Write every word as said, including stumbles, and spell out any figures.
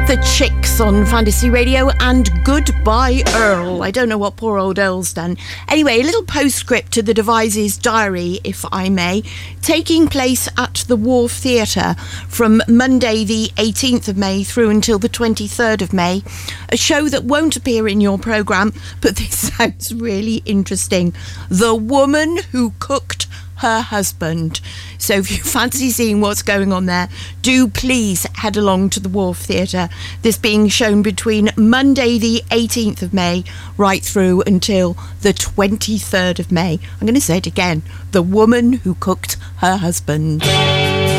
The Chicks on Fantasy Radio and Goodbye Earl. I don't know what poor old Earl's done. Anyway, a little postscript to the Devises diary, if I may. Taking place at the Wharf Theatre from Monday the eighteenth of May through until the twenty-third of May. A show that won't appear in your programme, but this sounds really interesting. The Woman Who Cooked Her Husband. So if you fancy seeing what's going on there, do please head along to the Wharf Theatre. This being shown between Monday the eighteenth of May right through until the twenty-third of May. I'm going to say it again. The Woman Who Cooked Her Husband.